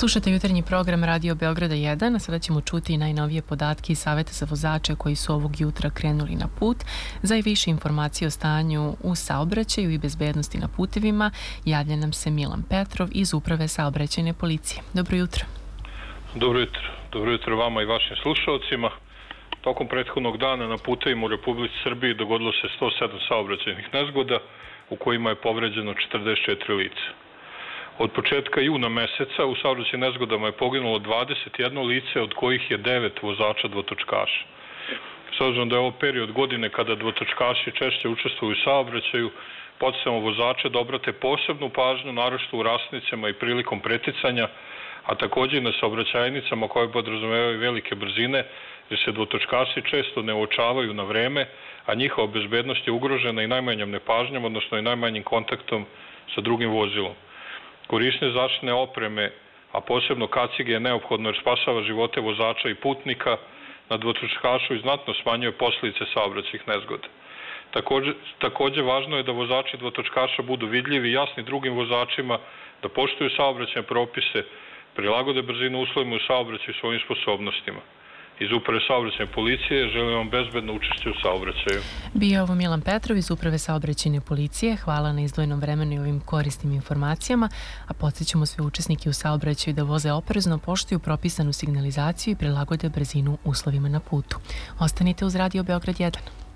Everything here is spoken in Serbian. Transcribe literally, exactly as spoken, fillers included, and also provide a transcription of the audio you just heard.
Slušate jutarnji program Radio Beograda jedan, a sada ćemo čuti najnovije podatke iz Saveta za vozače koji su ovog jutra krenuli na put. Za i više informacije o stanju u saobraćaju i bezbednosti na putevima javlja nam se Milan Petrov iz Uprave saobraćajne policije. Dobro jutro. Dobro jutro. Dobro jutro vama i vašim slušalcima. Tokom prethodnog dana na putevima u Republici Srbiji dogodilo se sto sedam saobraćajnih nezgoda u kojima je povređeno četrdeset četiri lica. Od početka juna meseca u saobraćajnim nezgodama je poginulo dvadeset jedno lice, od kojih je devet vozača dvotočkaša. S obzirom da je ovo period godine kada dvotočkaši češće učestvuju u saobraćaju, podsjećamo vozače da obrate posebnu pažnju, naročito u rasnicama i prilikom preticanja, a također i na saobraćajnicama koje podrazumevaju velike brzine, jer se dvotočkaši često ne uočavaju na vreme, a njihova bezbednost je ugrožena i najmanjom nepažnjom, odnosno i najmanjim kontaktom sa drugim vozilom. Korištenje zaštitne opreme, a posebno kacige, je neophodno jer spasava živote vozača i putnika na dvotočkašu i znatno smanjuje posljedice saobraćajnih nezgoda. Također, također važno je da vozači dvotočkaša budu vidljivi i jasni drugim vozačima, da poštuju saobraćajne propise, prilagode brzinu uslovima u saobraćaju svojim sposobnostima. Iz Uprave saobraćajne policije želim vam bezbedno učešće u saobraćaju. Bio ovo Milan Petrov iz Uprave saobraćajne policije. Hvala na izdvojenom vremenu i ovim korisnim informacijama, a podsjećamo sve učesnike u saobraćaju da voze oprezno, poštuju propisanu signalizaciju i prilagode brzinu uslovima na putu. Ostanite uz Radio Beograd jedan.